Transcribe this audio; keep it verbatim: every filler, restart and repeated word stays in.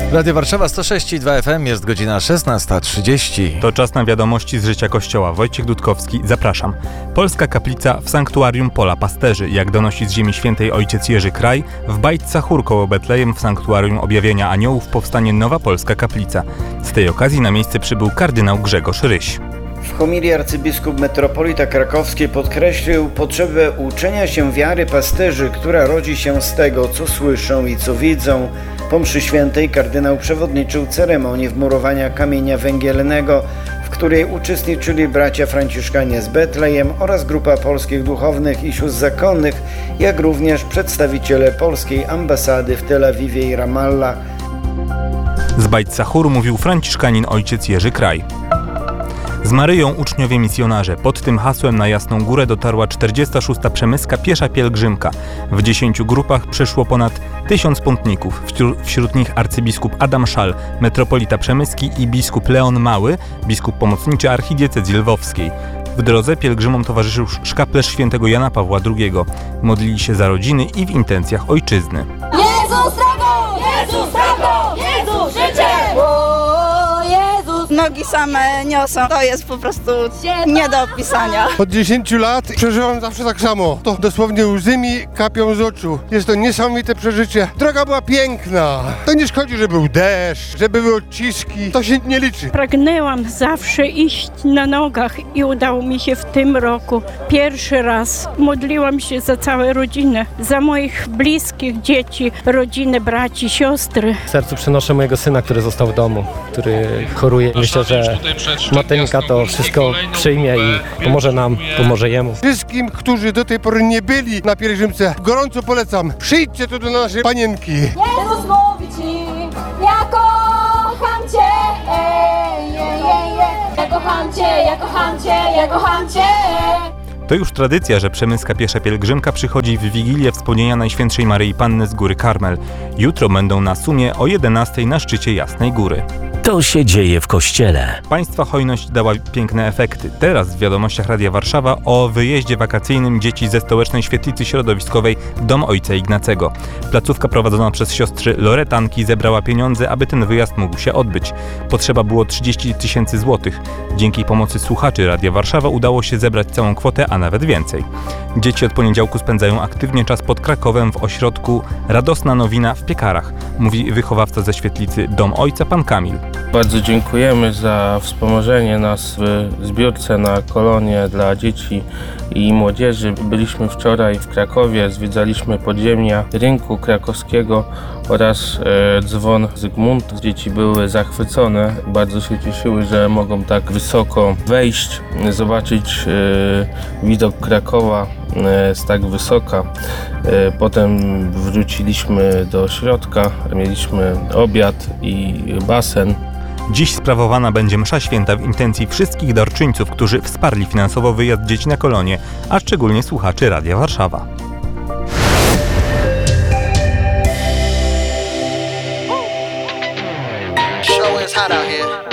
Radio Warszawa sto sześć i dwa F M, jest godzina szesnasta trzydzieści. To czas na wiadomości z życia Kościoła. Wojciech Dudkowski, zapraszam. Polska kaplica w sanktuarium Pola Pasterzy. Jak donosi z Ziemi Świętej ojciec Jerzy Kraj, w Bajt Sachur koło Betlejem w sanktuarium Objawienia Aniołów powstanie nowa polska kaplica. Z tej okazji na miejsce przybył kardynał Grzegorz Ryś. W homilii arcybiskup metropolita krakowski podkreślił potrzebę uczenia się wiary pasterzy, która rodzi się z tego, co słyszą i co widzą. Po mszy świętej kardynał przewodniczył ceremonii wmurowania kamienia węgielnego, w której uczestniczyli bracia franciszkanie z Betlejem oraz grupa polskich duchownych i sióstr zakonnych, jak również przedstawiciele polskiej ambasady w Tel Awiwie i Ramallah. Z Bajt Sachuru mówił franciszkanin ojciec Jerzy Kraj. Z Maryją uczniowie misjonarze. Pod tym hasłem na Jasną Górę dotarła czterdziesta szósta przemyska piesza pielgrzymka. W dziesięciu grupach przeszło ponad tysiąc pątników. Wśród, wśród nich arcybiskup Adam Szal, metropolita przemyski i biskup Leon Mały, biskup pomocniczy archidiecezji lwowskiej. W drodze pielgrzymom towarzyszył szkaplerz świętego Jana Pawła drugiego. Modlili się za rodziny i w intencjach ojczyzny. Jezus drogo! Jezus drogo! Jezus życie! Nogi same niosą, to jest po prostu nie do opisania. Od dziesięciu lat przeżywam zawsze tak samo. To dosłownie łzy mi kapią z oczu. Jest to niesamowite przeżycie. Droga była piękna. To nie szkodzi, że był deszcz, żeby były odciski. To się nie liczy. Pragnęłam zawsze iść na nogach i udało mi się w tym roku. Pierwszy raz modliłam się za całą rodzinę, za moich bliskich dzieci, rodzinę, braci, siostry. W sercu przenoszę mojego syna, który został w domu, który choruje. Myślę, że Matynka to wszystko przyjmie i pomoże nam, pomoże jemu. Wszystkim, którzy do tej pory nie byli na pielgrzymce, gorąco polecam. Przyjdźcie tu do naszej Panienki. Jezus mówi ci, ja kocham cię, ej, ej, ej, ej. Ja kocham cię, ja kocham cię, ja kocham cię. To już tradycja, że przemyska piesza pielgrzymka przychodzi w Wigilię wspomnienia Najświętszej Maryi Panny z Góry Karmel. Jutro będą na sumie o jedenastej na szczycie Jasnej Góry. To się dzieje w kościele. Państwa hojność dała piękne efekty. Teraz w wiadomościach Radia Warszawa o wyjeździe wakacyjnym dzieci ze Stołecznej Świetlicy Środowiskowej Dom Ojca Ignacego. Placówka prowadzona przez siostry Loretanki zebrała pieniądze, aby ten wyjazd mógł się odbyć. Potrzeba było trzydzieści tysięcy złotych. Dzięki pomocy słuchaczy Radia Warszawa udało się zebrać całą kwotę, a nawet więcej. Dzieci od poniedziałku spędzają aktywnie czas pod Krakowem w ośrodku Radosna Nowina w Piekarach, mówi wychowawca ze Świetlicy Dom Ojca pan Kamil. Bardzo dziękujemy za wspomożenie nas w zbiórce na kolonie dla dzieci i młodzieży. Byliśmy wczoraj w Krakowie, zwiedzaliśmy podziemia rynku krakowskiego oraz e, dzwon Zygmunt. Dzieci były zachwycone, bardzo się cieszyły, że mogą tak wysoko wejść, zobaczyć e, widok Krakowa e, z tak wysoka. E, potem wróciliśmy do środka, mieliśmy obiad i basen. Dziś sprawowana będzie msza święta w intencji wszystkich darczyńców, którzy wsparli finansowo wyjazd dzieci na kolonie, a szczególnie słuchaczy Radia Warszawa. Show is hot out here.